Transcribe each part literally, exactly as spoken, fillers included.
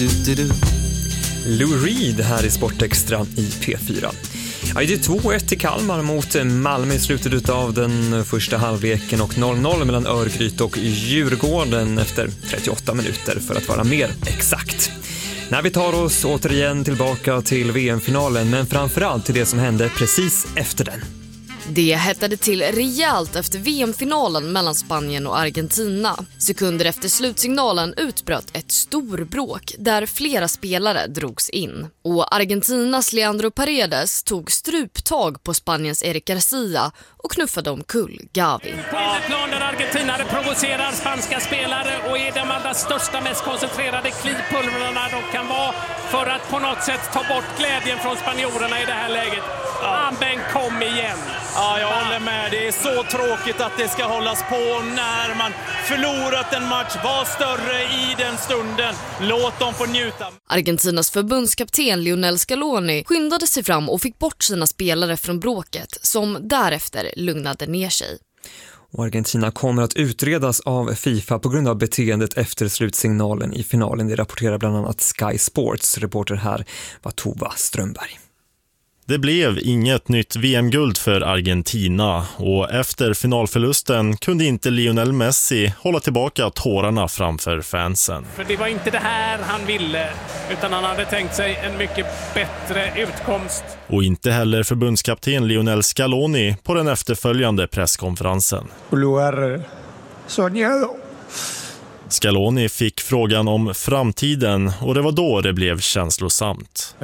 du, du, du. Lou Reed här i Sportextra i P fyra. Ja, det är två ett till Kalmar mot Malmö i slutet av den första halvleken och noll noll mellan Örgryte och Djurgården efter trettioåtta minuter för att vara mer exakt. När vi tar oss återigen tillbaka till V M-finalen, men framförallt till det som hände precis efter den. Det hettade till rejält efter V M-finalen mellan Spanien och Argentina. Sekunder efter slutsignalen utbröt ett storbråk där flera spelare drogs in. Och Argentinas Leandro Paredes tog struptag på Spaniens Eric Garcia och knuffade omkull Gavi. På innerplan där Argentina provocerar spanska spelare och är de allra största, mest koncentrerade klipulverna de kan vara för att på något sätt ta bort glädjen från spanjorerna i det här läget. Amben, kom igen. Ja, jag håller med. Det är så tråkigt att det ska hållas på när man förlorat en match. Var större i den stunden. Låt dem få njuta. Argentinas förbundskapten Lionel Scaloni skyndade sig fram och fick bort sina spelare från bråket, som därefter lugnade ner sig. Och Argentina kommer att utredas av FIFA på grund av beteendet efter slutsignalen i finalen. Det rapporterar bland annat Sky Sports. Reporter här var Tova Strömberg. Det blev inget nytt V M-guld för Argentina och efter finalförlusten kunde inte Lionel Messi hålla tillbaka tårarna framför fansen. För det var inte det här han ville, utan han hade tänkt sig en mycket bättre utkomst. Och inte heller förbundskapten Lionel Scaloni på den efterföljande presskonferensen. Lugar soñado. Scaloni fick frågan om framtiden och det var då det blev känslosamt.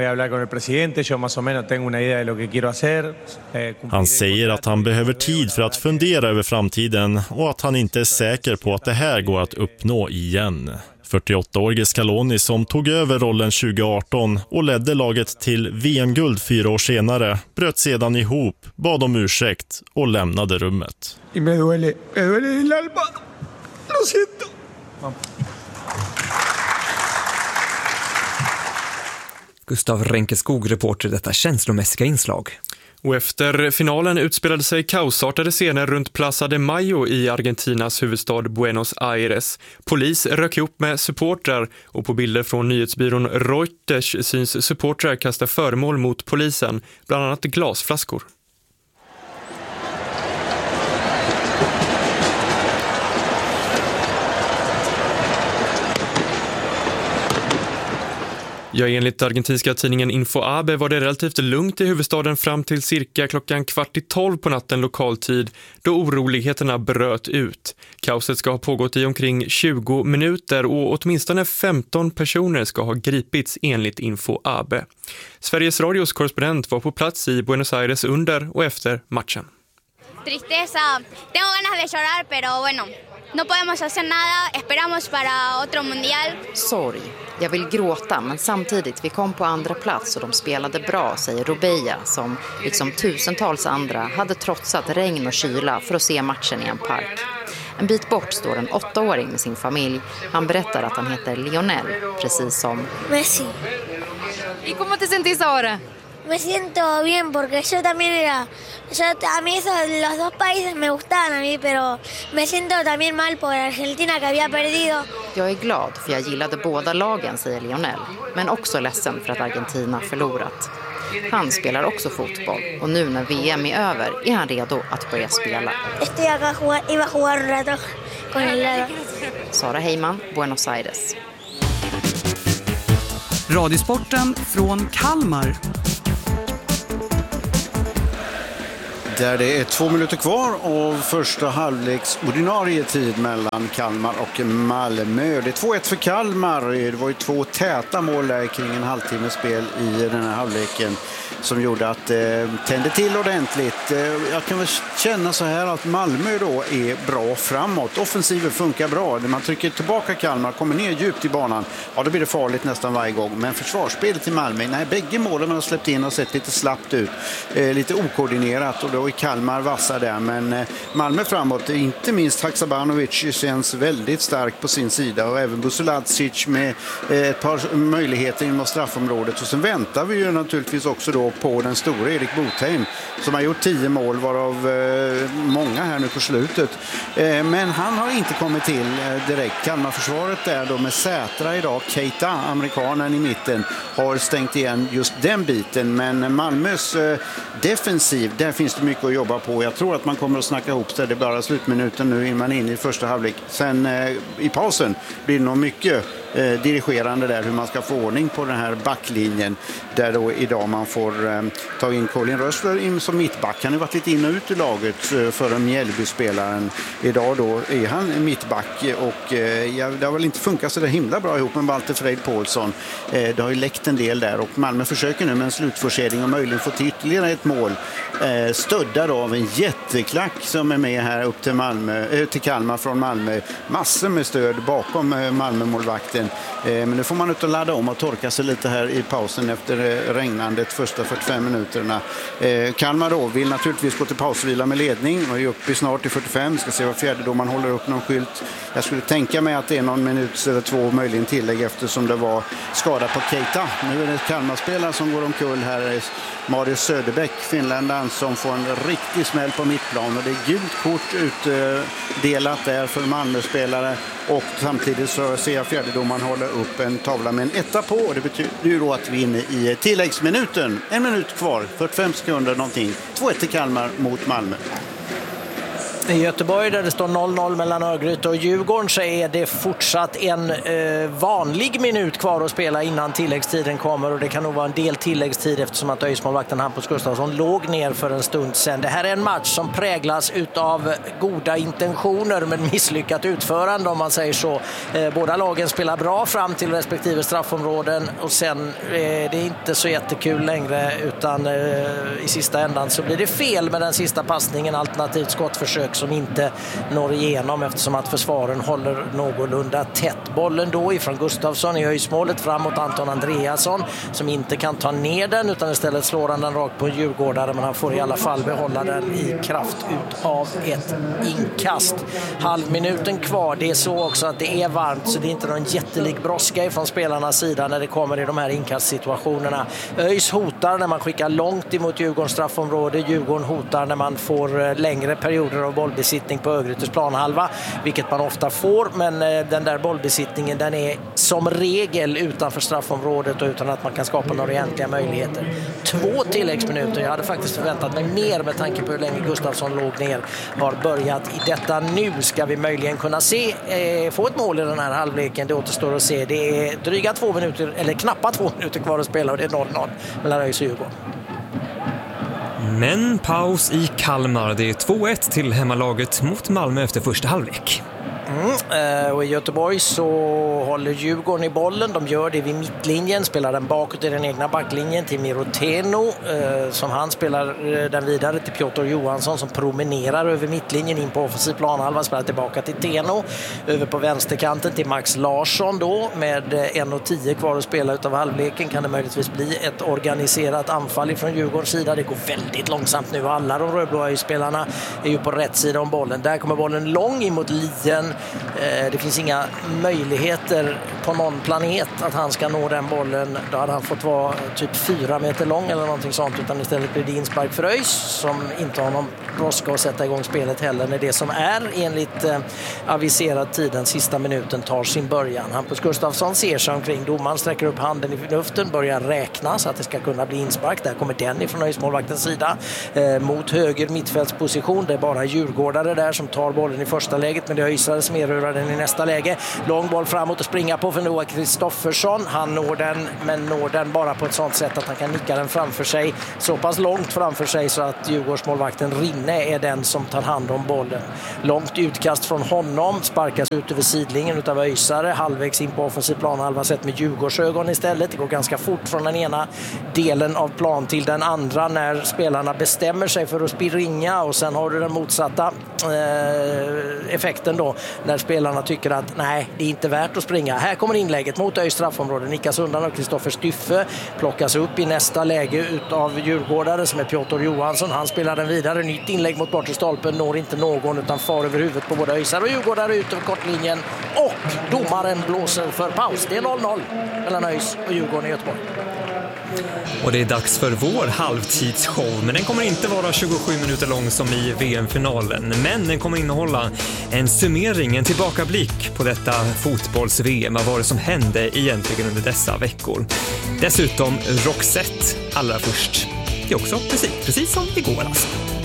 Han säger att han behöver tid för att fundera över framtiden och att han inte är säker på att det här går att uppnå igen. fyrtioåttaårige Scaloni som tog över rollen tjugo arton och ledde laget till V M-guld fyra år senare bröt sedan ihop, bad om ursäkt och lämnade rummet. Y me duele, me duele el alma. Lo siento. Gustav Renkeskog, reporter, detta känslomässiga inslag. Och efter finalen utspelade sig kaosartade scener runt Plaza de Mayo i Argentinas huvudstad Buenos Aires. Polis rök ihop med supportrar och på bilder från nyhetsbyrån Reuters syns supportrar kasta föremål mot polisen, bland annat glasflaskor. Ja, enligt argentinska tidningen Infoabe var det relativt lugnt i huvudstaden fram till cirka klockan kvart i tolv på natten lokal tid, då oroligheterna bröt ut. Kaoset ska ha pågått i omkring tjugo minuter och åtminstone femton personer ska ha gripits enligt Infoabe. Sveriges Radios korrespondent var på plats i Buenos Aires under och efter matchen. Tristeza. Tengo ganas de llorar, pero bueno. No podemos hacer nada, esperamos para otro mundial. Sorg. Jag vill gråta, men samtidigt, vi kom på andra plats och de spelade bra, säger Rubeya, som liksom tusentals andra hade trotsat regn och kyla för att se matchen i en park. En bit bort står en åttaåring med sin familj. Han berättar att han heter Lionel, precis som Messi. ¿Y cómo te sentís ahora? Me siento bien porque yo también era... Yo, a mí esos, los dos países me gustaban a mí, pero me siento también mal por Argentina que había perdido. Jag är glad för jag gillade båda lagen, säger Lionel. Men också ledsen för att Argentina förlorat. Han spelar också fotboll och nu när V M är över är han redo att börja spela. Estoy acá, iba a jugar un rato con el lado. Sara Heyman, Buenos Aires. Radiosporten från Kalmar. Där det är två minuter kvar av första halvleks ordinarie tid mellan Kalmar och Malmö. Det är två ett för Kalmar. Det var ju två täta mål där kring en halvtimme spel i den här halvleken som gjorde att det eh, tände till ordentligt. Eh, jag kan väl känna så här att Malmö då är bra framåt. Offensiven funkar bra. När man trycker tillbaka Kalmar, kommer ner djupt i banan, ja då blir det farligt nästan varje gång. Men försvarsspelet till Malmö, nej, bägge målen man har släppt in har sett lite slappt ut. Eh, lite okoordinerat och då är Kalmar vassa där, men Malmö framåt, inte minst Haksabanovic känns väldigt stark på sin sida och även Busulacic med ett par möjligheter inom straffområdet. Och sen väntar vi ju naturligtvis också då på den stora Erik Botheim som har gjort tio mål, varav många här nu på slutet. Men han har inte kommit till direkt. Kalmarförsvaret där då med Sätra idag, Keita, amerikanen i mitten, har stängt igen just den biten. Men Malmös defensiv, där finns det mycket att jobba på. Jag tror att man kommer att snacka ihop sig. Det är bara slutminuten nu innan man är inne i första halvlek. Sen eh, i pausen blir det nog mycket eh, dirigerande där hur man ska få ordning på den här backlinjen. Där då idag man får eh, ta in Colin Rössler in som mittback. Han har varit lite in och ut i laget eh, för en Mjällby-spelaren. Idag då är han mittback och eh, ja, det har väl inte funkat så det himla bra ihop med Walter Freid Paulsson. Eh, det har ju läckt en del där och Malmö försöker nu med en slutforcering och möjligen få till ytterligare ett mål. Eh, stöddad av en jätteklack som är med här upp till, Malmö, äh, till Kalmar från Malmö. Massor med stöd bakom äh, Malmö-målvakten. Eh, men nu får man ut och ladda om och torka sig lite här i pausen efter äh, regnandet första fyrtiofem minuterna. Eh, Kalmar då vill naturligtvis gå till pausvila med ledning och är uppe snart i fyrtiofem. Ska se vad fjärde då man håller upp någon skylt. Jag skulle tänka mig att det är någon minut eller två möjligen tillägg eftersom det var skada på Keita. Nu är det Kalmar-spelare som går omkull här. Marius Söderbäck, finländaren, som får en riktig smäll på mittplan och det är gult kort utdelat där för Malmö-spelare och samtidigt så ser jag fjärdedomaren hålla upp en tavla med en etta på och det betyder ju då att vi är inne i tilläggsminuten. En minut kvar, fyrtiofem sekunder någonting. två ett till Kalmar mot Malmö. I Göteborg där det står noll noll mellan Örgryte och Djurgården så är det fortsatt en eh, vanlig minut kvar att spela innan tilläggstiden kommer och det kan nog vara en del tilläggstid eftersom att öjsmålvakten Hampus Gustafsson låg ner för en stund sedan. Det här är en match som präglas utav goda intentioner men misslyckat utförande om man säger så. Eh, båda lagen spelar bra fram till respektive straffområden och sen eh, det är inte så jättekul längre utan eh, i sista ändan så blir det fel med den sista passningen, alternativt skottförsök som inte når igenom eftersom att försvaren håller någorlunda tätt. Bollen då ifrån Gustafsson i höjsmålet framåt Anton Andreasson som inte kan ta ner den utan istället slår han den rakt på en djurgårdare men han får i alla fall behålla den i kraft ut av ett inkast. Halvminuten kvar, det är så också att det är varmt så det är inte någon jättelik brådska ifrån spelarnas sida när det kommer i de här inkastsituationerna. ÖIS hotar när man skickar långt emot Djurgårdens straffområde, Djurgården hotar när man får längre perioder av bollbesittning på Örgrytes planhalva, vilket man ofta får, men den där bollbesittningen den är som regel utanför straffområdet och utan att man kan skapa några egentliga möjligheter. Två tilläggsminuter, jag hade faktiskt förväntat mig mer med tanke på hur länge Gustafsson låg ner, har börjat i detta nu. Ska vi möjligen kunna se eh, få ett mål i den här halvleken, det återstår att se. Det är dryga två minuter, eller knappt två minuter kvar att spela och det är noll noll mellan ÖIS och Djurgården. Men paus i Kalmar. Det är två ett till hemmalaget mot Malmö efter första halvlek. Mm, och i Göteborg så håller Djurgården i bollen. De gör det vid mittlinjen, spelar den bakåt i den egna backlinjen till Miroteno eh, som han spelar den vidare till Piotr Johansson som promenerar över mittlinjen in på offensiv planhalva, spelar tillbaka till Teno över på vänsterkanten till Max Larsson då med en och tio kvar att spela utav halvleken. Kan det möjligtvis bli ett organiserat anfall från Djurgårdens sida? Det går väldigt långsamt nu. Alla de rödblåa spelarna är ju på rätt sida om bollen. Där kommer bollen lång emot Lien. Det finns inga möjligheter på någon planet att han ska nå den bollen. Då hade han fått vara typ fyra meter lång eller någonting sånt, utan istället blir det inspark för ÖIS som inte har någon brådska att sätta igång spelet heller när det som är enligt eh, aviserad tiden sista minuten tar sin början. Hampus Gustafsson ser sig omkring, domaren sträcker upp handen i luften, börjar räkna så att det ska kunna bli inspark. Där kommer den ifrån ÖIS-målvaktens sida eh, mot höger mittfältsposition. Det är bara djurgårdare där som tar bollen i första läget, men det är ÖISare som erövrar den i nästa läge. Lång boll framåt och springa på för Noah Kristoffersson. Han når den, men når den bara på ett sånt sätt att han kan nicka den framför sig, så pass långt framför sig så att Djurgårdsmålvakten Rinne är den som tar hand om bollen. Långt utkast från honom, sparkas ut över sidlingen utav ÖISare, halvvägs in på offensiv planhalva sett med Djurgårdsögon istället. Det går ganska fort från den ena delen av plan till den andra när spelarna bestämmer sig för att springa, och sen har du den motsatta eh, effekten då när spelarna tycker att nej, det är inte värt att springa. Här kommer inlägget mot ÖIS straffområde. Nickas undan av Kristoffer Styffe. Plockas upp i nästa läge utav djurgårdare som är Piotr Johansson. Han spelar den vidare. Nytt inlägg mot bortre stolpen. Når inte någon utan far över huvudet på både ÖISar och djurgårdare ut över kortlinjen. Och domaren blåser för paus. Det är noll noll mellan ÖIS och Djurgården i Göteborg. Och det är dags för vår halvtidsshow, men den kommer inte vara tjugosju minuter lång som i V M-finalen. Men den kommer innehålla en summering, en tillbakablick på detta fotbolls-V M. Vad var det som hände egentligen under dessa veckor? Dessutom Roxette allra först. Det är också precis, precis som igår alltså.